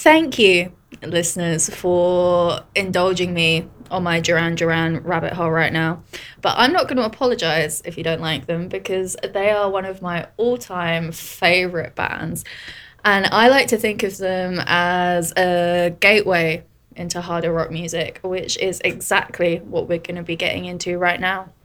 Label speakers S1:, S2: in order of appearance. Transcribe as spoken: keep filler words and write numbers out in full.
S1: Thank you, listeners, for indulging me on my Duran Duran rabbit hole right now. But I'm not going to apologize if you don't like them because they are one of my all time favorite bands. And I like to think of them as a gateway into harder rock music, which is exactly what we're going to be getting into right now.